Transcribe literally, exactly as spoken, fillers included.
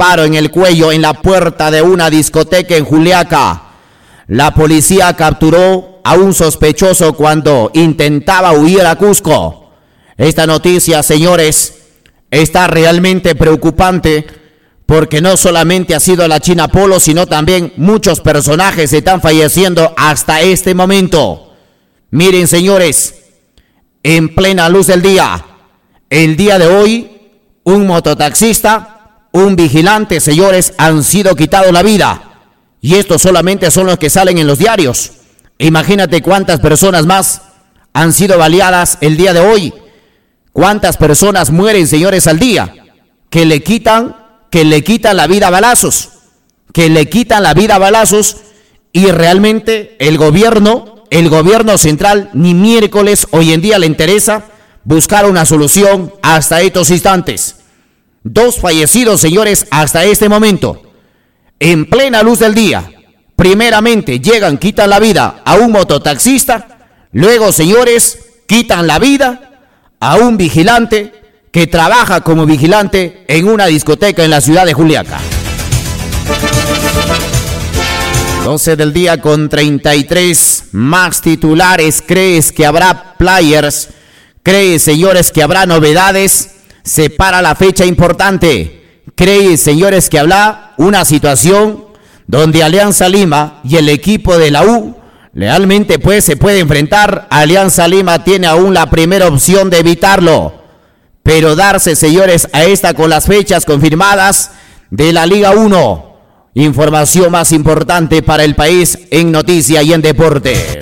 disparo en el cuello en la puerta de una discoteca en Juliaca. La policía capturó a un sospechoso cuando intentaba huir a Cusco. Esta noticia, señores, está realmente preocupante porque no solamente ha sido la China Polo, sino también muchos personajes están falleciendo hasta este momento. Miren, señores, en plena luz del día, el día de hoy, un mototaxista, un vigilante, señores, han sido quitados la vida. Y estos solamente son los que salen en los diarios. Imagínate cuántas personas más han sido baleadas el día de hoy. Cuántas personas mueren, señores, al día. Que le quitan, que le quitan la vida a balazos. Que le quitan la vida a balazos. Y realmente el gobierno, el gobierno central, ni miércoles hoy en día le interesa buscar una solución hasta estos instantes. Dos fallecidos, señores, hasta este momento. En plena luz del día, primeramente llegan, quitan la vida a un mototaxista, luego, señores, quitan la vida a un vigilante que trabaja como vigilante en una discoteca en la ciudad de Juliaca. doce del día con treinta y tres, más titulares. ¿Crees que habrá players? ¿Crees, señores, que habrá novedades? Se para la fecha importante. ¿Cree, señores, que habrá una situación donde Alianza Lima y el equipo de la U realmente pues se puede enfrentar? Alianza Lima tiene aún la primera opción de evitarlo, pero darse, señores, a esta con las fechas confirmadas de la Liga uno. Información más importante para el país en noticia y en deporte.